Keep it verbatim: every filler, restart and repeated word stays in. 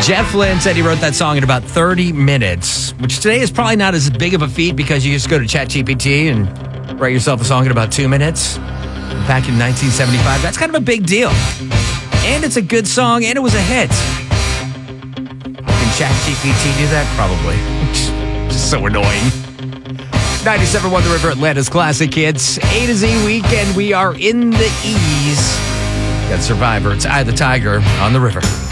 Jeff Lynne said he wrote that song in about thirty minutes, which today is probably not as big of a feat because you just go to ChatGPT and write yourself a song in about two minutes. Back in nineteen seventy-five, that's kind of a big deal. And it's a good song, and it was a hit. Can ChatGPT do that? Probably. Just so annoying. ninety-seven point one The River, Atlanta's Classic Hits. A to Z weekend, we are in the E's. Got Survivor, it's I the Tiger on the River.